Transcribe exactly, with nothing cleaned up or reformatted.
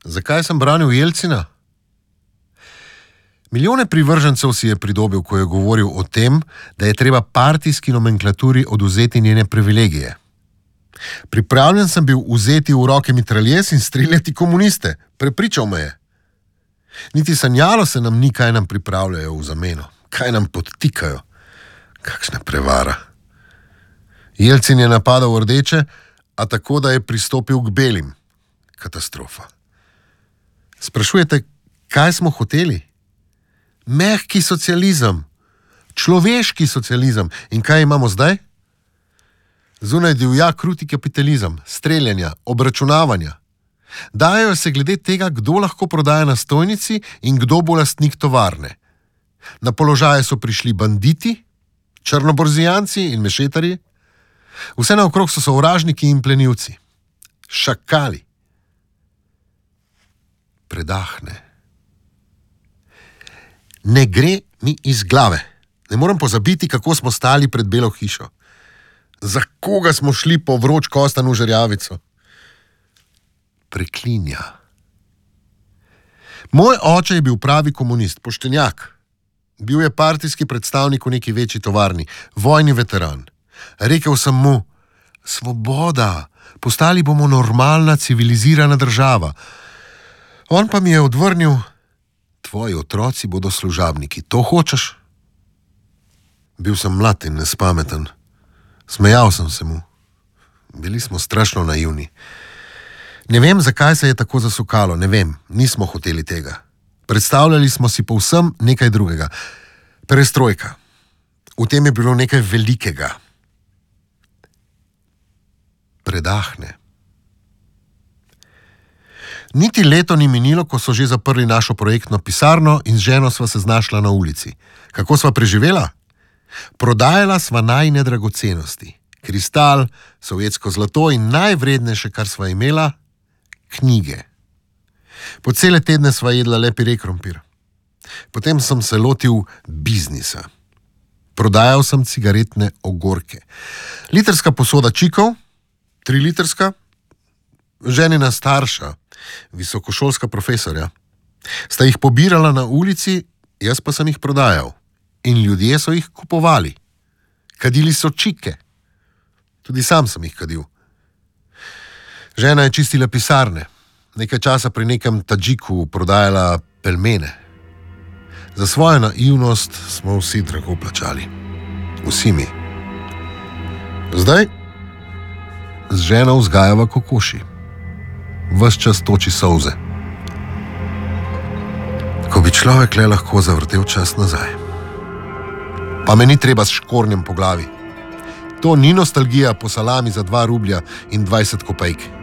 Zakaj sem branil Jelcina? Milijone privržencev si je pridobil, ko je govoril o tem, da je treba partijski nomenklaturi odvzeti njene privilegije. Pripravljen sem bil vzeti v roke mitraljes in streljati komuniste. Prepričal me je. Niti sanjalo se nam ni, kaj nam pripravljajo v zameno. Kaj nam podtikajo. Kakšna prevara. Jelcin je napadal rdeče, a tako, da je pristopil k belim. Katastrofa. Sprašujete, kaj smo hoteli? Mehki socializem. Človeški socializem. In kaj imamo zdaj? Zunaj divja kruti kapitalizem, streljanja, obračunavanja. Dajejo se glede tega, kdo lahko prodaja na stojnici in kdo bo lastnik tovarne. Na položaje so prišli banditi, črnoborzijanci in mešetarji. Vse naokrog so sovražniki in plenilci. Šakali. Predahne. Ne gre mi iz glave. Ne morem pozabiti, kako smo stali pred Belo hišo. Za koga smo šli po vroč kostan v žerjavico? Preklinja. Moj oče je bil pravi komunist, poštenjak. Bil je partijski predstavnik v neki večji tovarni, vojni veteran. Rekel sem mu, svoboda, postali bomo normalna, civilizirana država. On pa mi je odvrnil, tvoji otroci bodo služabniki, to hočeš? Bil sem mlad in nespameten. Smejal sem se mu. Bili smo strašno naivni. Ne vem, zakaj se je tako zasukalo, ne vem, nismo hoteli tega. Predstavljali smo si povsem nekaj drugega. Perestrojka. V tem je bilo nekaj velikega. Predahne. Niti leto ni minilo, ko so že zaprli našo projektno pisarno in z ženo sva se znašla na ulici. Kako sva preživela? Prodajala sva najine dragocenosti. Kristal, sovjetsko zlato in najvrednejše, kar sva imela, knjige. Po cele tedne sva jedla le pire krompir. Potem sem se lotil biznisa. Prodajal sem cigaretne ogorke. Litrska posoda čikov, tri litrska, ženina starša, visokošolska profesorja. Sta jih pobirala na ulici, jaz pa sem jih prodajal. In ljudje so jih kupovali. Kadili so čike. Tudi sam sem jih kadil. Žena je čistila pisarne. Nekaj časa pri nekem Tadžiku prodajala pelmene. Za svojo naivnost smo vsi drago plačali. Vsi mi. Zdaj z ženo vzgajava kokoši. Ves čas toči solze. Ko bi človek le lahko zavrtel čas nazaj. Pa me ni treba s škornjem po glavi. To ni nostalgija po salami za dva rublja in dvajset kopejk.